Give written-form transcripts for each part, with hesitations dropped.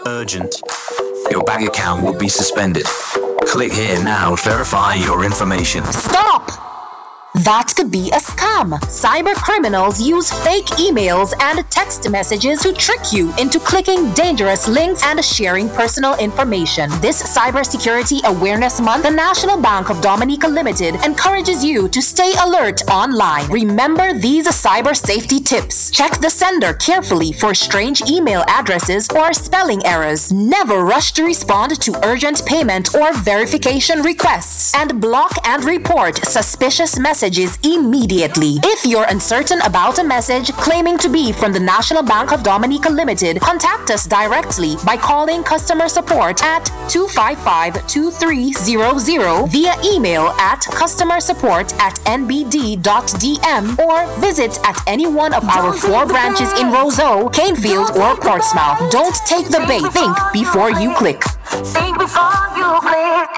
Urgent. Your bank account will be suspended. Click here now to verify your information. Stop! That could be a scam. Cyber criminals use fake emails and text messages to trick you into clicking dangerous links and sharing personal information. This Cybersecurity Awareness Month, the National Bank of Dominica Limited encourages you to stay alert online. Remember these cyber safety tips. Check the sender carefully for strange email addresses or spelling errors. Never rush to respond to urgent payment or verification requests. And block and report suspicious messages immediately. If you're uncertain about a message claiming to be from the National Bank of Dominica Limited, contact us directly by calling customer support at 255-2300 via email at customersupport@nbd.dm or visit at any one of our 4 branches in Roseau, Canefield, or Portsmouth. Don't take the bait. Think before you click. Think before you click.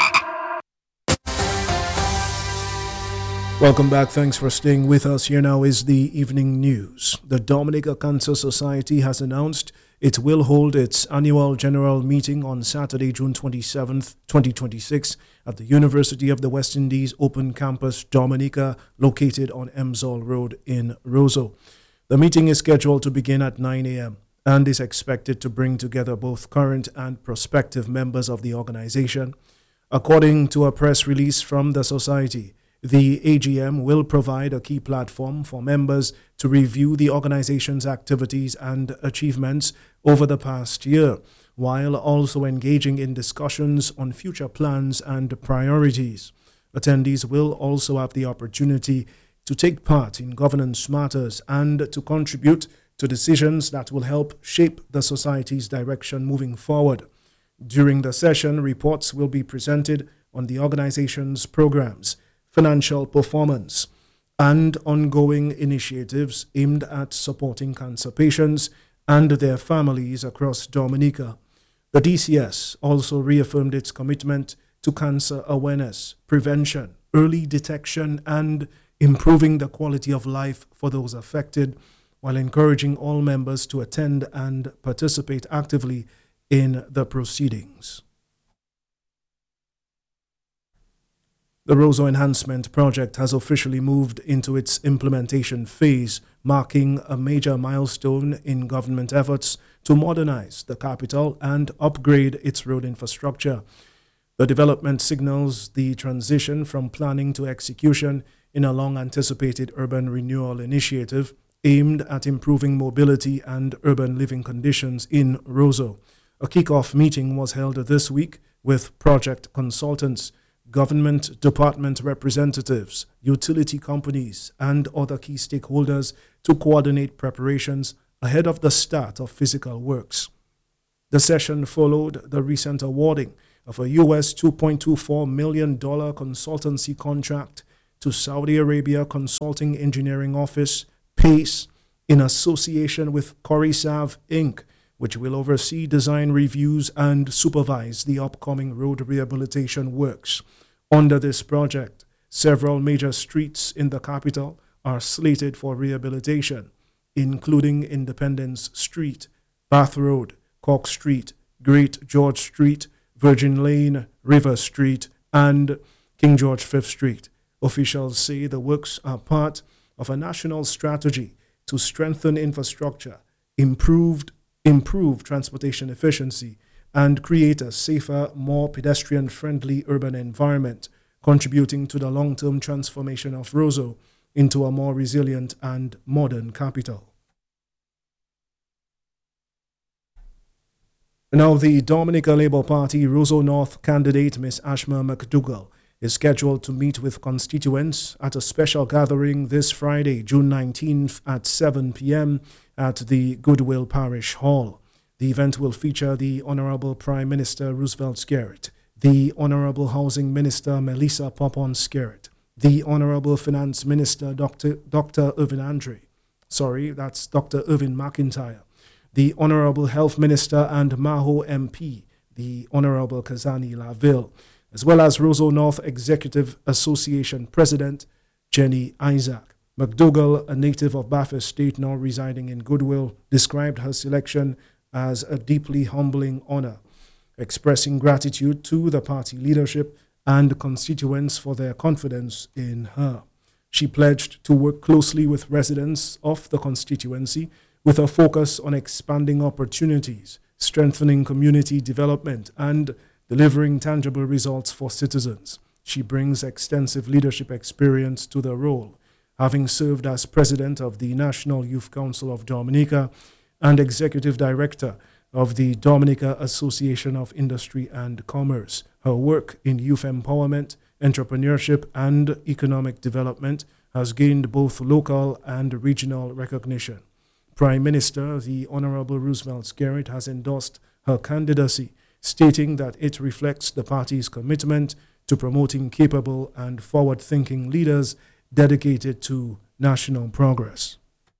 Welcome back. Thanks for staying with us. Here now is the evening news. The Dominica Cancer Society has announced it will hold its annual general meeting on Saturday, June 27th, 2026 at the University of the West Indies Open Campus Dominica, located on Emsall Road in Roseau. The meeting is scheduled to begin at 9 a.m. and is expected to bring together both current and prospective members of the organization. According to a press release from the society, the AGM will provide a key platform for members to review the organization's activities and achievements over the past year, while also engaging in discussions on future plans and priorities. Attendees will also have the opportunity to take part in governance matters and to contribute to decisions that will help shape the society's direction moving forward. During the session, reports will be presented on the organization's programs, financial performance, and ongoing initiatives aimed at supporting cancer patients and their families across Dominica. The DCS also reaffirmed its commitment to cancer awareness, prevention, early detection, and improving the quality of life for those affected, while encouraging all members to attend and participate actively in the proceedings. The Roseau Enhancement Project has officially moved into its implementation phase, marking a major milestone in government efforts to modernize the capital and upgrade its road infrastructure. The development signals the transition from planning to execution in a long-anticipated urban renewal initiative aimed at improving mobility and urban living conditions in Roseau. A kickoff meeting was held this week with project consultants, government department representatives, utility companies, and other key stakeholders to coordinate preparations ahead of the start of physical works. The session followed the recent awarding of a US $2.24 million consultancy contract to Saudi Arabia Consulting Engineering Office, PACE, in association with Corisav Inc., which will oversee design reviews and supervise the upcoming road rehabilitation works. Under this project, several major streets in the capital are slated for rehabilitation, including Independence Street, Bath Road, Cork Street, Great George Street, Virgin Lane, River Street, and King George V Street. Officials say the works are part of a national strategy to strengthen infrastructure, improve transportation efficiency, and create a safer, more pedestrian-friendly urban environment, contributing to the long-term transformation of Roseau into a more resilient and modern capital. Now, the Dominica Labour Party Roseau North candidate, Ms. Ashma McDougall, is scheduled to meet with constituents at a special gathering this Friday, June 19th at 7 p.m. at the Goodwill Parish Hall. The event will feature the Honorable Prime Minister Roosevelt Skerrit, the Honorable Housing Minister Melissa Popon Skerrit, the Honorable Finance Minister Dr. Irvin Andre. That's Dr. Irvin McIntyre, the Honorable Health Minister and Maho MP, the Honorable Kazani Laville, as well as Roseau North Executive Association President Jenny Isaac. McDougall, a native of Bath Estate now residing in Goodwill, described her selection as a deeply humbling honor, expressing gratitude to the party leadership and constituents for their confidence in her. She pledged to work closely with residents of the constituency with a focus on expanding opportunities, strengthening community development, and delivering tangible results for citizens. She brings extensive leadership experience to the role, having served as president of the National Youth Council of Dominica and executive director of the Dominica Association of Industry and Commerce. Her work in youth empowerment, entrepreneurship, and economic development has gained both local and regional recognition. Prime Minister, the Honorable Roosevelt Skerrit, has endorsed her candidacy, stating that it reflects the party's commitment to promoting capable and forward-thinking leaders dedicated to national progress.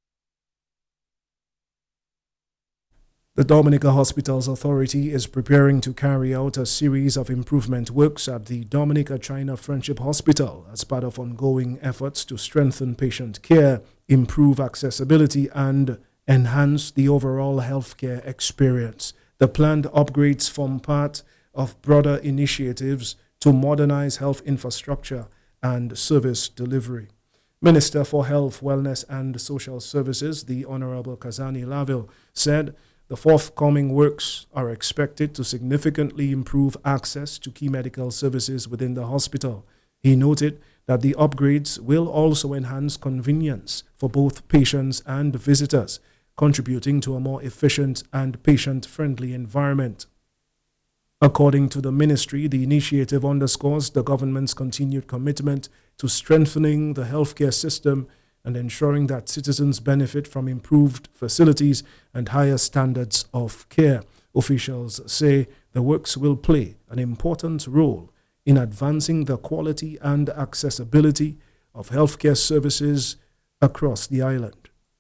The Dominica Hospitals Authority is preparing to carry out a series of improvement works at the Dominica-China Friendship Hospital as part of ongoing efforts to strengthen patient care, improve accessibility, and enhance the overall healthcare experience. The planned upgrades form part of broader initiatives to modernize health infrastructure and service delivery. Minister for Health, Wellness and Social Services, the Honorable Kazani Laville, said the forthcoming works are expected to significantly improve access to key medical services within the hospital. He noted that the upgrades will also enhance convenience for both patients and visitors, contributing to a more efficient and patient-friendly environment. According to the ministry, the initiative underscores the government's continued commitment to strengthening the healthcare system and ensuring that citizens benefit from improved facilities and higher standards of care. Officials say the works will play an important role in advancing the quality and accessibility of healthcare services across the island.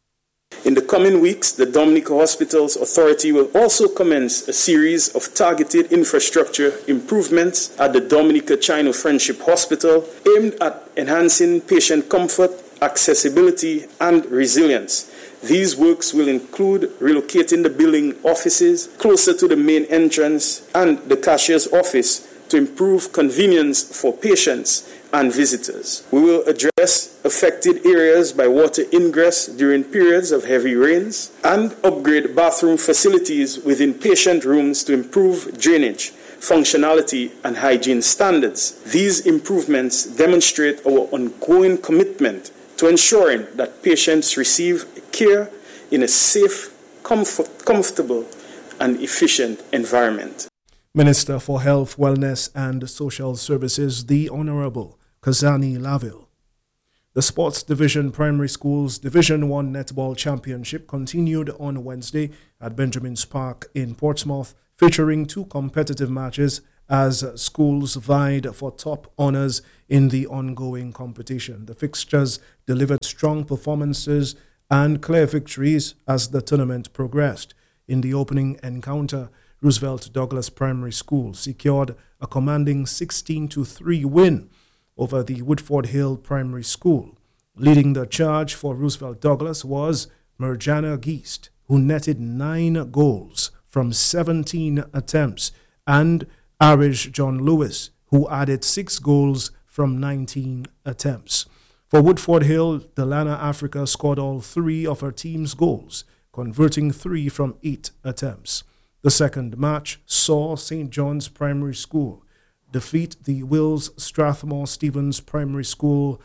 In the coming weeks, the Dominica Hospitals Authority will also commence a series of targeted infrastructure improvements at the Dominica-China Friendship Hospital aimed at enhancing patient comfort, accessibility, and resilience. These works will include relocating the building offices closer to the main entrance and the cashier's office to improve convenience for patients and visitors. We will address affected areas by water ingress during periods of heavy rains and upgrade bathroom facilities within patient rooms to improve drainage, functionality, and hygiene standards. These improvements demonstrate our ongoing commitment to ensuring that patients receive care in a safe, comfortable, and efficient environment. Minister for Health, Wellness and Social Services, the Honorable Kazani Laville. The Sports Division Primary Schools Division 1 Netball Championship continued on Wednesday at Benjamin's Park in Portsmouth, featuring two competitive matches as schools vied for top honors in the ongoing competition. The fixtures delivered strong performances and clear victories as the tournament progressed. In the opening encounter, Roosevelt Douglas Primary School secured a commanding 16-3 win over the Woodford Hill Primary School. Leading the charge for Roosevelt Douglas was Merjana Geist, who netted 9 goals from 17 attempts, and Arish John Lewis, who added 6 goals from 19 attempts. For Woodford Hill, Delana Africa scored all 3 of her team's goals, converting 3 from 8 attempts. The second match saw St. John's Primary School defeat the Wills Strathmore Stevens Primary School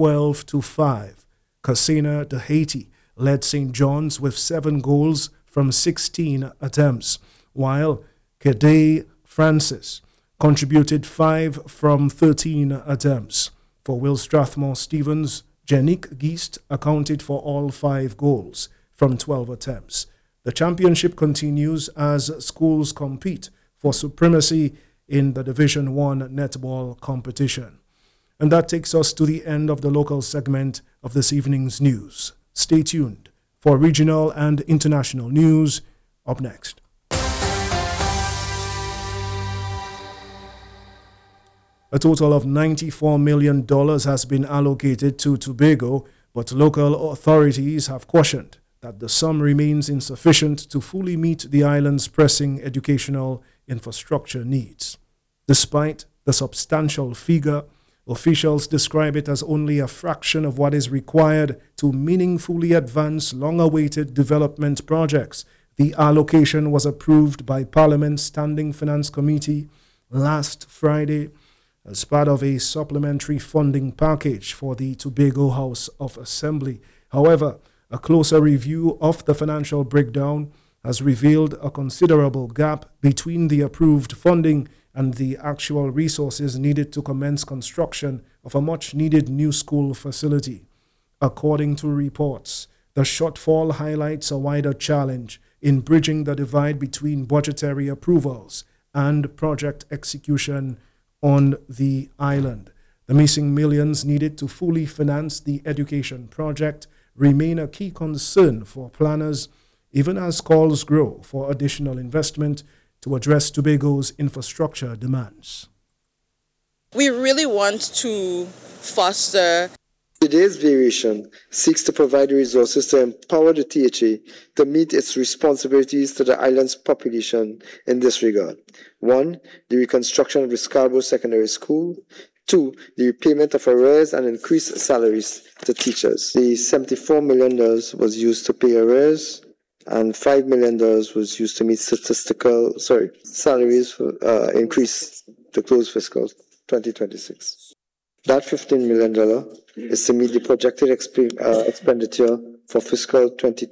12-5. Cassina de Haiti led St. John's with 7 goals from 16 attempts, while Kede Francis contributed 5 from 13 attempts. For Wills Strathmore Stevens, Janique Geist accounted for all 5 goals from 12 attempts. The championship continues as schools compete for supremacy in the Division 1 netball competition. And that takes us to the end of the local segment of this evening's news. Stay tuned for regional and international news up next. A total of $94 million has been allocated to Tobago, but local authorities have cautioned that the sum remains insufficient to fully meet the island's pressing educational infrastructure needs. Despite the substantial figure, officials describe it as only a fraction of what is required to meaningfully advance long-awaited development projects. The allocation was approved by Parliament's Standing Finance Committee last Friday as part of a supplementary funding package for the Tobago House of Assembly. However, a closer review of the financial breakdown has revealed a considerable gap between the approved funding and the actual resources needed to commence construction of a much-needed new school facility. According to reports, the shortfall highlights a wider challenge in bridging the divide between budgetary approvals and project execution on the island. The missing millions needed to fully finance the education project remain a key concern for planners, even as calls grow for additional investment to address Tobago's infrastructure demands. We really want to foster. Today's variation seeks to provide the resources to empower the THA to meet its responsibilities to the island's population in this regard. 1. The reconstruction of the Scarborough Secondary School. 2. The repayment of arrears and increased salaries to teachers. The $74 million was used to pay arrears, and $5 million was used to meet salaries for increase to close fiscal 2026. That $15 million is to meet the projected expenditure for fiscal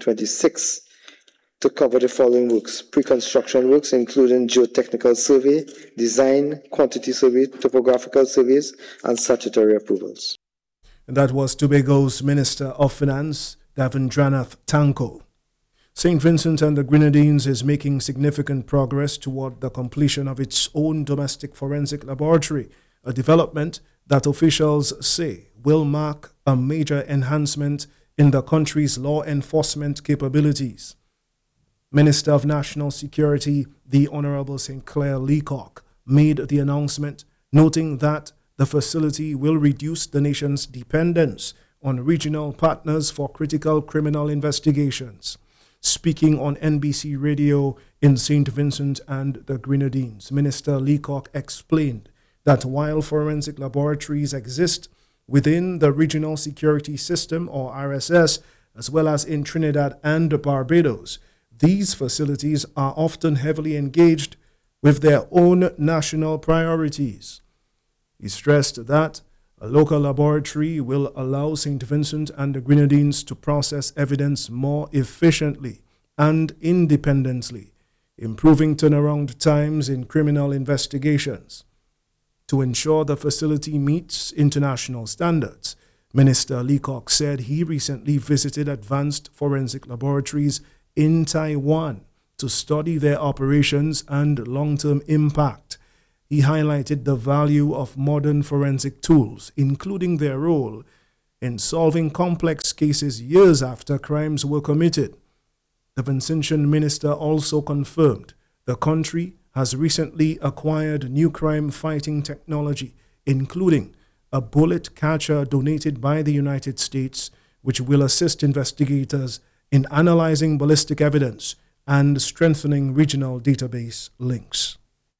2026 to cover the following works: pre-construction works, including geotechnical survey, design, quantity survey, topographical surveys, and statutory approvals. And that was Tobago's Minister of Finance, Davindranath Tanko. St. Vincent and the Grenadines is making significant progress toward the completion of its own domestic forensic laboratory, a development that officials say will mark a major enhancement in the country's law enforcement capabilities. Minister of National Security, the Honorable St. Clair Leacock, made the announcement, noting that the facility will reduce the nation's dependence on regional partners for critical criminal investigations. Speaking on NBC Radio in St. Vincent and the Grenadines, Minister Leacock explained that while forensic laboratories exist within the Regional Security System, or RSS, as well as in Trinidad and Barbados, these facilities are often heavily engaged with their own national priorities. He stressed that a local laboratory will allow St. Vincent and the Grenadines to process evidence more efficiently and independently, improving turnaround times in criminal investigations. To ensure the facility meets international standards, Minister Leacock said he recently visited advanced forensic laboratories in Taiwan to study their operations and long-term impact. He highlighted the value of modern forensic tools, including their role in solving complex cases years after crimes were committed. The Vincentian minister also confirmed the country has recently acquired new crime-fighting technology, including a bullet catcher donated by the United States, which will assist investigators in analyzing ballistic evidence and strengthening regional database links.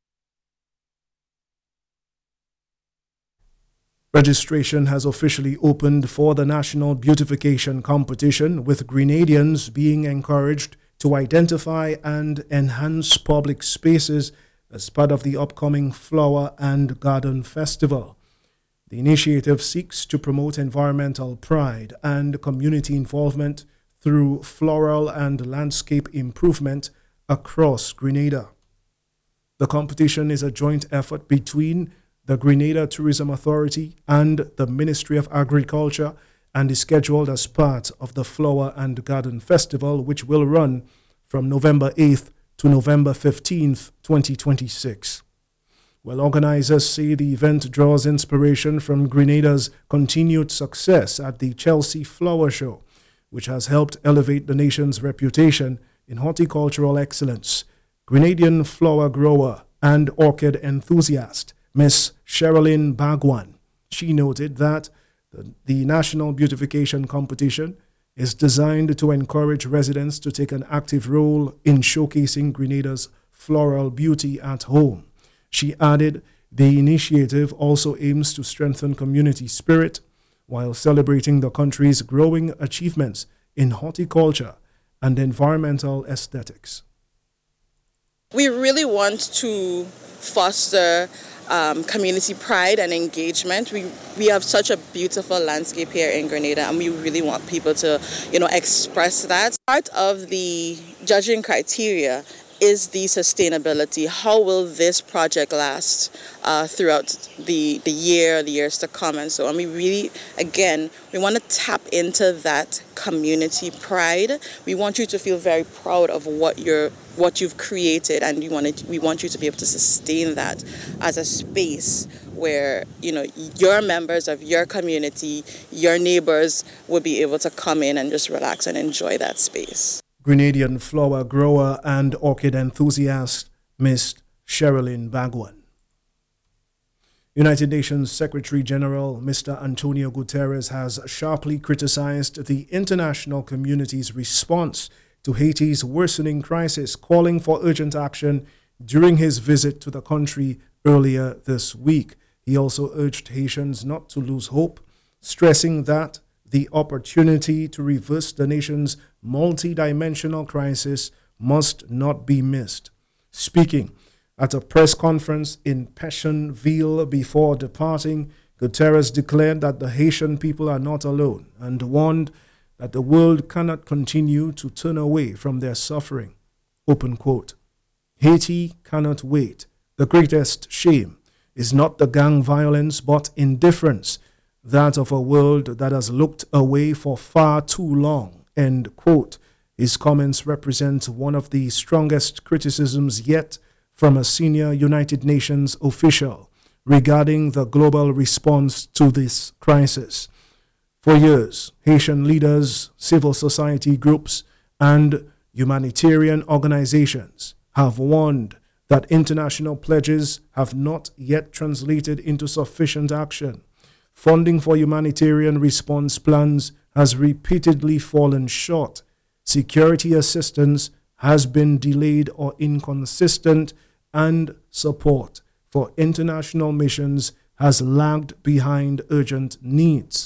Registration has officially opened for the National Beautification Competition, with Grenadians being encouraged to identify and enhance public spaces as part of the upcoming Flower and Garden Festival. The initiative seeks to promote environmental pride and community involvement through floral and landscape improvement across Grenada. The competition is a joint effort between the Grenada Tourism Authority and the Ministry of Agriculture and is scheduled as part of the Flower and Garden Festival, which will run from November 8th to November 15th, 2026. Well, organizers say the event draws inspiration from Grenada's continued success at the Chelsea Flower Show, which has helped elevate the nation's reputation in horticultural excellence. Grenadian flower grower and orchid enthusiast Miss Sherilyn Bagwan, she noted that the National Beautification Competition is designed to encourage residents to take an active role in showcasing Grenada's floral beauty at home. She added, the initiative also aims to strengthen community spirit while celebrating the country's growing achievements in horticulture and environmental aesthetics. We really want to foster community pride and engagement. We have such a beautiful landscape here in Grenada, and we really want people to, express that. Part of the judging criteria is the sustainability. How will this project last throughout the years to come and so on? We really, again, we want to tap into that community pride. We want you to feel very proud of what you've created, and we want you to be able to sustain that as a space where, your members of your community, your neighbors will be able to come in and just relax and enjoy that space. Grenadian flower grower and orchid enthusiast, Ms. Sherilyn Bagwan. United Nations Secretary General Mr. Antonio Guterres has sharply criticized the international community's response to Haiti's worsening crisis, calling for urgent action during his visit to the country earlier this week. He also urged Haitians not to lose hope, stressing that the opportunity to reverse the nation's multi-dimensional crisis must not be missed. Speaking at a press conference in Pétionville before departing, Guterres declared that the Haitian people are not alone and warned that the world cannot continue to turn away from their suffering. Open quote. Haiti cannot wait. The greatest shame is not the gang violence but indifference, that of a world that has looked away for far too long, end quote. His comments represent one of the strongest criticisms yet from a senior United Nations official regarding the global response to this crisis. For years, Haitian leaders, civil society groups, and humanitarian organizations have warned that international pledges have not yet translated into sufficient action. Funding for humanitarian response plans has repeatedly fallen short. Security assistance has been delayed or inconsistent, and support for international missions has lagged behind urgent needs.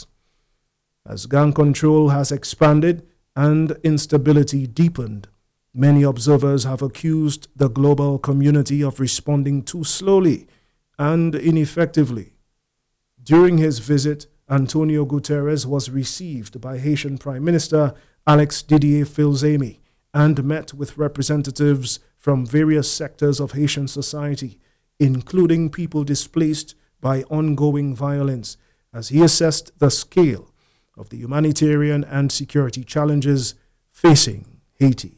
As gun control has expanded and instability deepened, many observers have accused the global community of responding too slowly and ineffectively. During his visit, Antonio Guterres was received by Haitian Prime Minister Alex Didier Filzemi and met with representatives from various sectors of Haitian society, including people displaced by ongoing violence, as he assessed the scale of the humanitarian and security challenges facing Haiti.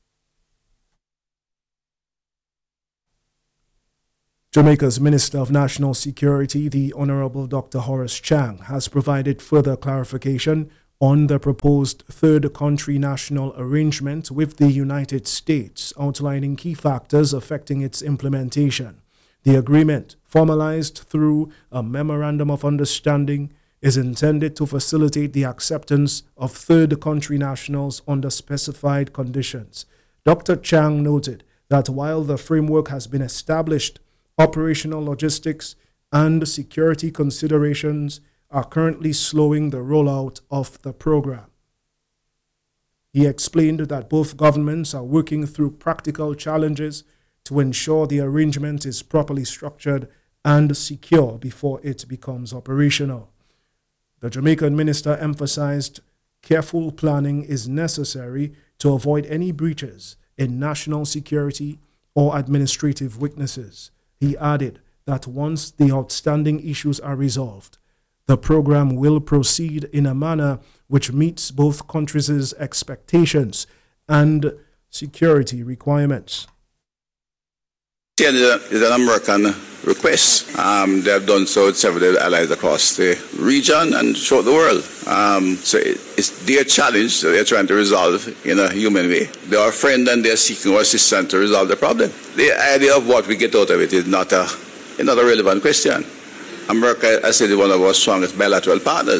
Jamaica's Minister of National Security, the Honorable Dr. Horace Chang, has provided further clarification on the proposed third country national arrangement with the United States, outlining key factors affecting its implementation. The agreement, formalized through a memorandum of understanding, is intended to facilitate the acceptance of third country nationals under specified conditions. Dr. Chang noted that while the framework has been established, operational logistics and security considerations are currently slowing the rollout of the program. He explained that both governments are working through practical challenges to ensure the arrangement is properly structured and secure before it becomes operational. The Jamaican minister emphasized careful planning is necessary to avoid any breaches in national security or administrative weaknesses. He added that once the outstanding issues are resolved, the program will proceed in a manner which meets both countries' expectations and security requirements. It is an American request. They have done so with several allies across the region and throughout the world. So it's their challenge that they're trying to resolve in a human way. They are a friend and they're seeking our assistance to resolve the problem. The idea of what we get out of it is not a relevant question. America, I said, is one of our strongest bilateral partners.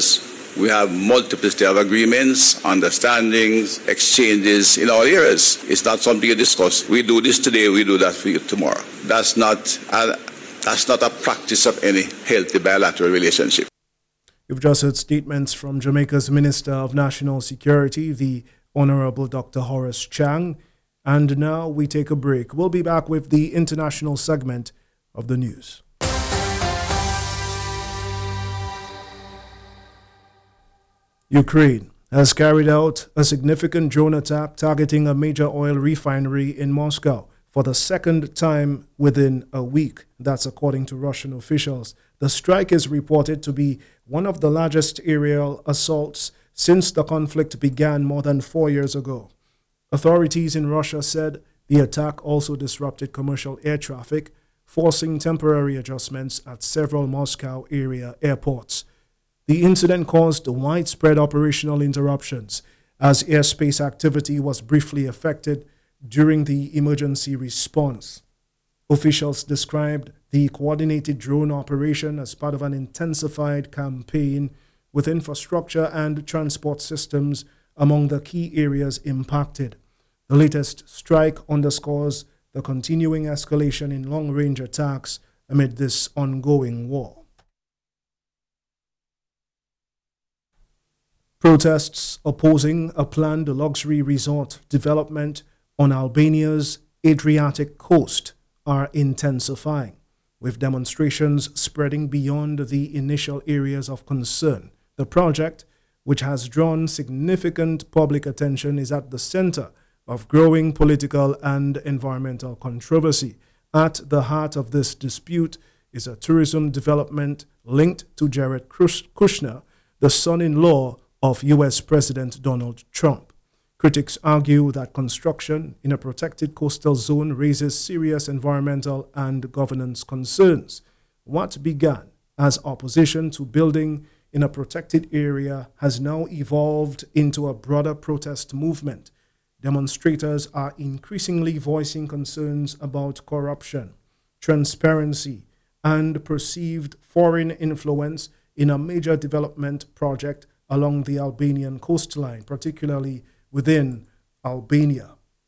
We have multiplicity of agreements, understandings, exchanges in all areas. It's not something you discuss. We do this today, we do that for you tomorrow. That's not a practice of any healthy bilateral relationship. You've just heard statements from Jamaica's Minister of National Security, the Honorable Dr. Horace Chang. And now we take a break. We'll be back with the international segment of the news. Ukraine has carried out a significant drone attack targeting a major oil refinery in Moscow for the second time within a week. That's according to Russian officials. The strike is reported to be one of the largest aerial assaults since the conflict began more than 4 years ago. Authorities in Russia said the attack also disrupted commercial air traffic, forcing temporary adjustments at several Moscow area airports. The incident caused widespread operational interruptions as airspace activity was briefly affected during the emergency response. Officials described the coordinated drone operation as part of an intensified campaign with infrastructure and transport systems among the key areas impacted. The latest strike underscores the continuing escalation in long-range attacks amid this ongoing war. Protests opposing a planned luxury resort development on Albania's Adriatic coast are intensifying, with demonstrations spreading beyond the initial areas of concern. The project, which has drawn significant public attention, is at the center of growing political and environmental controversy. At the heart of this dispute is a tourism development linked to Jared Kushner, the son-in-law of U.S. President Donald Trump. Critics argue that construction in a protected coastal zone raises serious environmental and governance concerns. What began as opposition to building in a protected area has now evolved into a broader protest movement. Demonstrators are increasingly voicing concerns about corruption, transparency, and perceived foreign influence in a major development project along the Albanian coastline, particularly within Albania.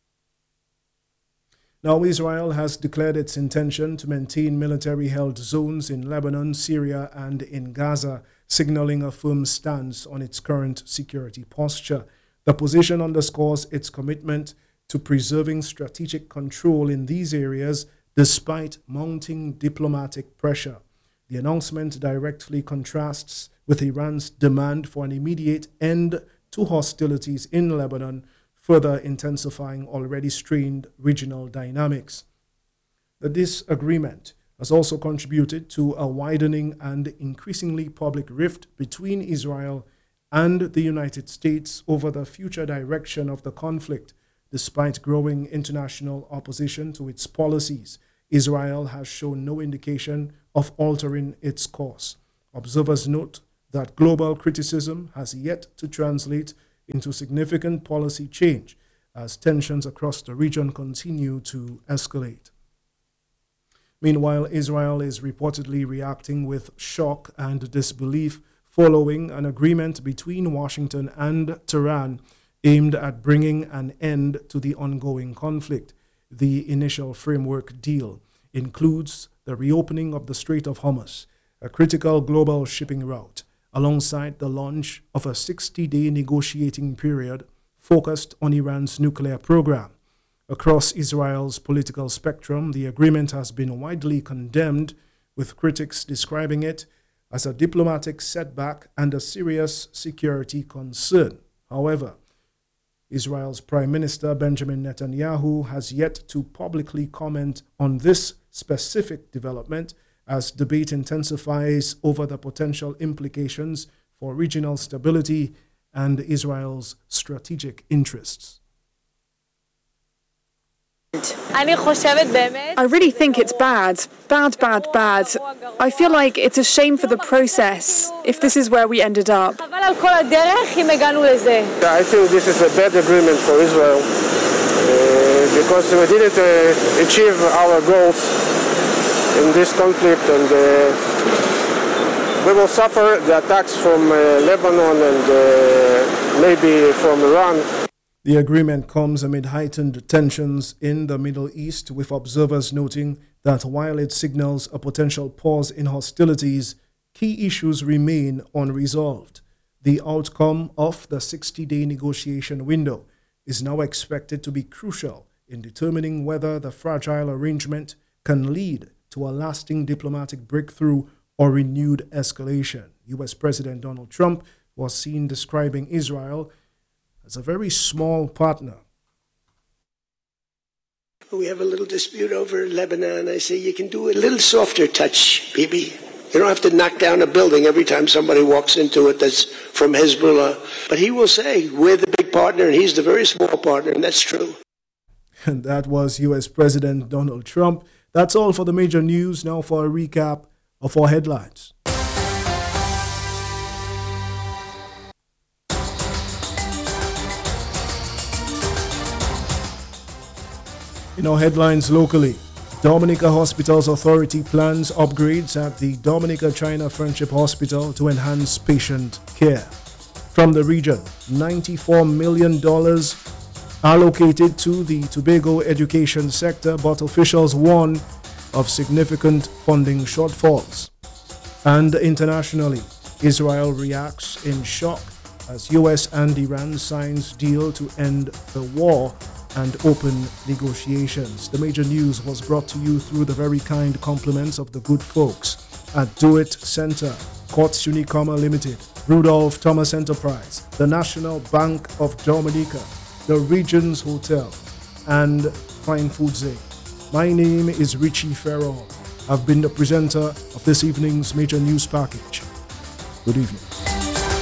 Now, Israel has declared its intention to maintain military-held zones in Lebanon, Syria, and in Gaza, signaling a firm stance on its current security posture. The position underscores its commitment to preserving strategic control in these areas despite mounting diplomatic pressure. The announcement directly contrasts with Iran's demand for an immediate end to hostilities in Lebanon, further intensifying already strained regional dynamics. The disagreement has also contributed to a widening and increasingly public rift between Israel and the United States over the future direction of the conflict. Despite growing international opposition to its policies, Israel has shown no indication of altering its course. Observers note that global criticism has yet to translate into significant policy change as tensions across the region continue to escalate. Meanwhile, Israel is reportedly reacting with shock and disbelief following an agreement between Washington and Tehran aimed at bringing an end to the ongoing conflict. The initial framework deal includes the reopening of the Strait of Hormuz, a critical global shipping route, alongside the launch of a 60-day negotiating period focused on Iran's nuclear program. Across Israel's political spectrum, the agreement has been widely condemned, with critics describing it as a diplomatic setback and a serious security concern. However, Israel's Prime Minister Benjamin Netanyahu has yet to publicly comment on this specific development as debate intensifies over the potential implications for regional stability and Israel's strategic interests. I really think it's bad. Bad. I feel like it's a shame for the process if this is where we ended up. I think this is a bad agreement for Israel because we didn't achieve our goals in this conflict, and We will suffer the attacks from Lebanon and maybe from Iran. The agreement comes amid heightened tensions in the Middle East, with observers noting that while it signals a potential pause in hostilities, key issues remain unresolved. The outcome of the 60-day negotiation window is now expected to be crucial in determining whether the fragile arrangement can lead to a lasting diplomatic breakthrough or renewed escalation. U.S. President Donald Trump was seen describing Israel as a very small partner. We have a little dispute over Lebanon. I say you can do a little softer touch, Bibi. You don't have to knock down a building every time somebody walks into it that's from Hezbollah. But he will say, we're the big partner and he's the very small partner, and that's true. And that was U.S. President Donald Trump. That's all for the major news. Now for a recap of our headlines. In our headlines locally, Dominica Hospitals Authority plans upgrades at the Dominica China Friendship Hospital to enhance patient care. From the region, $94 million allocated to the Tobago education sector, but officials warn of significant funding shortfalls. And internationally, Israel reacts in shock as US and Iran signs deal to end the war and open negotiations. The major news was brought to you through the very kind compliments of the good folks at Do It Center, Courts Unicoma Limited, Rudolph Thomas Enterprise, the National Bank of Dominica, the Regions Hotel, and Fine Foods Inc. My name is Richie Farrell. I've been the presenter of this evening's major news package. Good evening.